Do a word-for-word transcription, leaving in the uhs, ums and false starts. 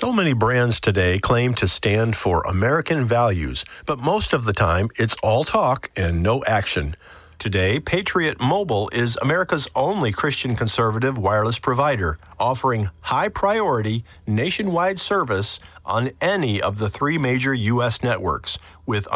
So many brands today claim to stand for American values, but most of the time it's all talk and no action. Today, Patriot Mobile is America's only Christian conservative wireless provider, offering high-priority, nationwide service on any of the three major U S networks, with